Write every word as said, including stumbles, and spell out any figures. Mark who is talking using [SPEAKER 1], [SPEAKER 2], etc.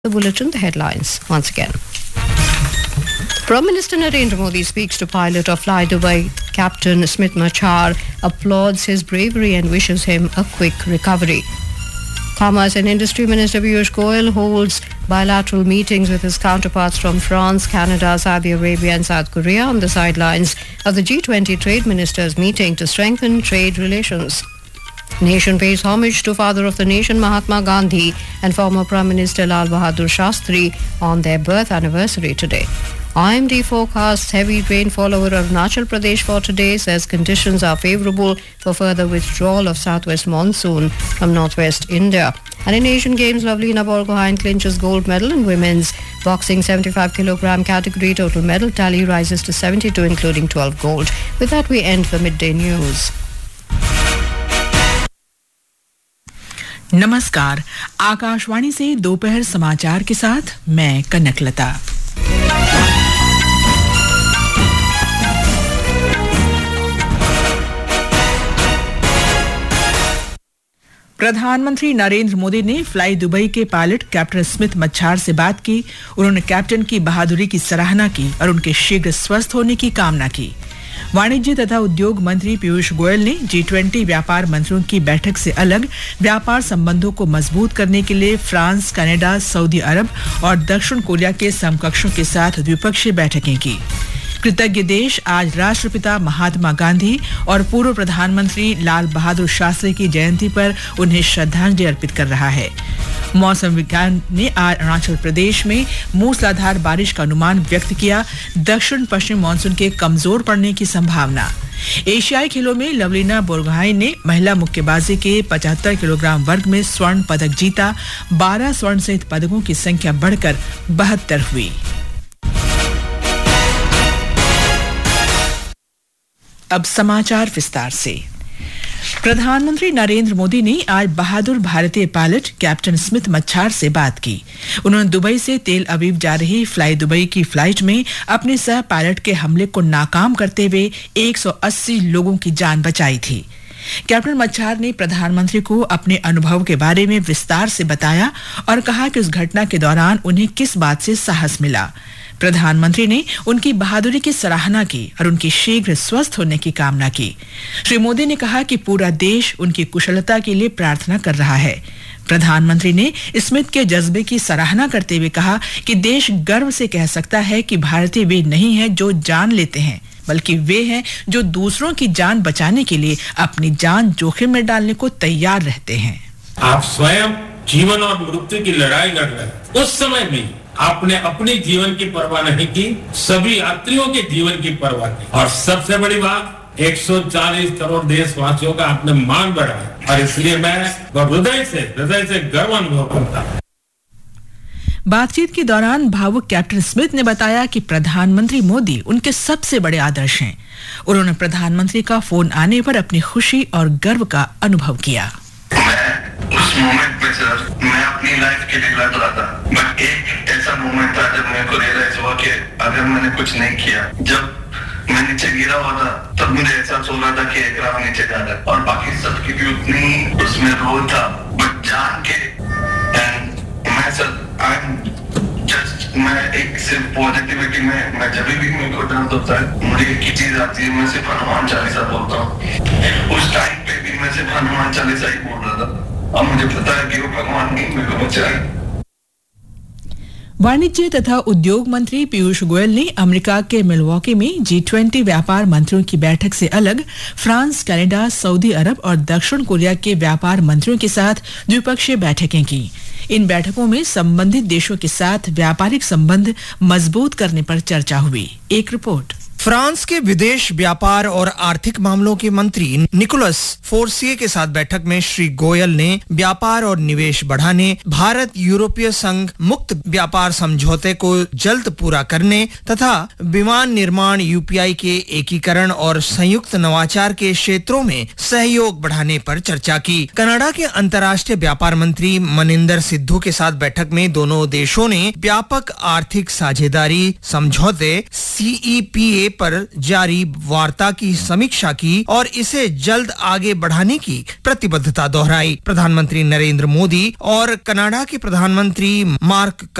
[SPEAKER 1] The bulletin, the headlines once again. Prime Minister Narendra Modi speaks to pilot of Fly Dubai Captain Smith Machar, applauds his bravery and wishes him a quick recovery. Commerce and Industry Minister Piyush Goyal holds bilateral meetings with his counterparts from France, Canada, Saudi Arabia and South Korea on the sidelines of the G twenty Trade Ministers meeting to strengthen trade relations. Nation pays homage to Father of the Nation Mahatma Gandhi and former Prime Minister Lal Bahadur Shastri on their birth anniversary today. I M D forecasts heavy rainfall over Arunachal Pradesh for today, says conditions are favourable for further withdrawal of southwest monsoon from northwest India. And in Asian Games, Lovelina Borgohain clinches gold medal in women's boxing seventy-five kilogram category. Total medal tally rises to seventy-two, including twelve gold. With that, we end the midday news.
[SPEAKER 2] नमस्कार, आकाशवाणी से दोपहर समाचार के साथ मैं कनकलता। प्रधानमंत्री नरेंद्र मोदी ने fly Dubai के पायलट कैप्टन स्मिथ मच्छार से बात की। उन्होंने कैप्टन की बहादुरी की सराहना की और उनके शीघ्र स्वस्थ होने की कामना की। वाणिज्य तथा उद्योग मंत्री पीयूष गोयल ने जी ट्वेंटी व्यापार मंत्रियों की बैठक से अलग व्यापार संबंधों को मजबूत करने के लिए फ्रांस, कनाडा, सऊदी अरब और दक्षिण कोरिया के समकक्षों के साथ द्विपक्षीय बैठकें की। कृतज्ञ देश आज राष्ट्रपिता महात्मा गांधी और पूर्व प्रधानमंत्री लाल बहादुर शास्त्री की जयंती पर उन्हें श्रद्धांजलि अर्पित कर रहा है। मौसम विज्ञान ने आज अरुणाचल प्रदेश में मूसलाधार बारिश का अनुमान व्यक्त किया। दक्षिण पश्चिम मानसून के कमजोर पड़ने की संभावना। एशियाई खेलों में लवलीना बोरगोहाइन ने महिला मुक्केबाजी के पचहत्तर किलोग्राम वर्ग में स्वर्ण पदक जीता। बारह स्वर्ण सहित पदकों की संख्या बढ़कर बहत्तर हुई। अब समाचार विस्तार से। प्रधानमंत्री नरेंद्र मोदी ने आज बहादुर भारतीय पायलट कैप्टन स्मिथ मच्छार से बात की। उन्होंने दुबई से तेल अवीव जा रही फ्लाई दुबई की फ्लाइट में अपने सह पायलट के हमले को नाकाम करते हुए एक सौ अस्सी लोगों की जान बचाई थी। कैप्टन मच्छार ने प्रधानमंत्री को अपने अनुभव के बारे में विस्तार से बताया और कहा कि उस घटना के दौरान उन्हें किस बात से साहस मिला। प्रधानमंत्री ने उनकी बहादुरी की सराहना की और उनकी शीघ्र स्वस्थ होने की कामना की। श्री मोदी ने कहा कि पूरा देश उनकी कुशलता के लिए प्रार्थना कर रहा है। प्रधानमंत्री ने स्मिथ के जज्बे की सराहना करते हुए कहा कि देश गर्व से कह सकता है कि भारतीय वे नहीं हैं जो जान लेते हैं, बल्कि वे हैं जो दूसरों की जान बचाने के लिए अपनी जान जोखिम में डालने को तैयार रहते हैं।
[SPEAKER 3] आप स्वयं जीवन और मृत्यु की लड़ाई लड़ रहे हैं। उस समय में आपने अपने जीवन की परवाह नहीं की, सभी यात्रियों के जीवन की परवाह की और सबसे बड़ी बात एक सौ चालीस करोड़ देशवासियों का आपने मान बढ़ाया और इसलिए मैं हृदय से हृदय से गर्व अनुभव करता हूं।
[SPEAKER 2] बातचीत के दौरान भावुक कैप्टन स्मिथ ने बताया कि प्रधानमंत्री मोदी उनके सबसे बड़े आदर्श हैं। उन्होंने प्रधानमंत्री का फोन आने पर अपनी खुशी और गर्व का अनुभव किया।
[SPEAKER 4] उस मोमेंट में सर मैं अपनी लाइफ के लिए लड़ रहा था, बट एक ऐसा मोमेंट था जब मेरे को रियलाइज हुआ कि अगर मैंने कुछ नहीं किया, जब मैं नीचे गिरा हुआ था तब मुझे एहसास हो रहा था कि एयरक्राफ्ट नीचे जा रहा है और बाकी सबकी भी उतनी उसमें रोल था, बट जान के एंड मैं सर आई एम जस्ट मैं एक सिर्फ पॉजिटिविटी में मैं जब भी मेरे को डर होता है मुझे एक ही चीज आती है, मैं सिर्फ हनुमान चालीसा बोलता हूँ। उस टाइम पे भी मैं सिर्फ हनुमान चालीसा ही बोल रहा था। अब मुझे पता है कि वो भगवान नहीं मेरे को बचाए।
[SPEAKER 2] वाणिज्य तथा उद्योग मंत्री पीयूष गोयल ने अमेरिका के मिलवॉकी में जी ट्वेंटी व्यापार मंत्रियों की बैठक से अलग फ्रांस, कनाडा, सऊदी अरब और दक्षिण कोरिया के व्यापार मंत्रियों के साथ द्विपक्षीय बैठकें की। इन बैठकों में संबंधित देशों के साथ व्यापारिक संबंध मजबूत करने पर चर्चा हुई। एक रिपोर्ट।
[SPEAKER 5] फ्रांस के विदेश व्यापार और आर्थिक मामलों के मंत्री निकोलस फोर्सिए के साथ बैठक में श्री गोयल ने व्यापार और निवेश बढ़ाने, भारत यूरोपीय संघ मुक्त व्यापार समझौते को जल्द पूरा करने तथा विमान निर्माण, यूपीआई के एकीकरण और संयुक्त नवाचार के क्षेत्रों में सहयोग बढ़ाने पर चर्चा की। कनाडा के अंतर्राष्ट्रीय व्यापार मंत्री मनिंदर सिद्धू के साथ बैठक में दोनों देशों ने व्यापक आर्थिक साझेदारी समझौते सी ई पी ए पर जारी वार्ता की समीक्षा की और इसे जल्द आगे बढ़ाने की प्रतिबद्धता दोहराई। प्रधानमंत्री नरेंद्र मोदी और कनाडा के प्रधानमंत्री मार्क